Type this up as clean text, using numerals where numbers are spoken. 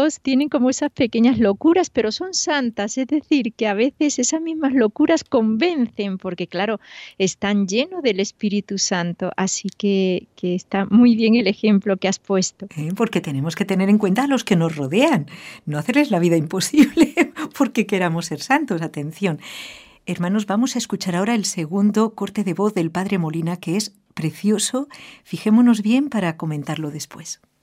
santos tienen como esas pequeñas locuras, pero son santas, es decir, que a veces esas mismas locuras convencen, porque claro, están llenos del Espíritu Santo, así que está muy bien el ejemplo que has puesto. Porque tenemos que tener en cuenta a los que nos rodean, no hacerles la vida imposible porque queramos ser santos. Atención. Hermanos, vamos a escuchar ahora el segundo corte de voz del Padre Molina, que es precioso. Fijémonos bien para comentarlo después.